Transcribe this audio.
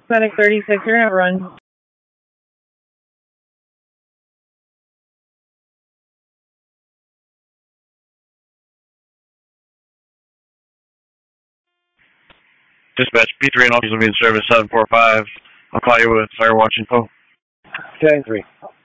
Medic 36, you're gonna run. Dispatch, P3 and officers will be in service 745. I'll call you with fire watch info. 10-3.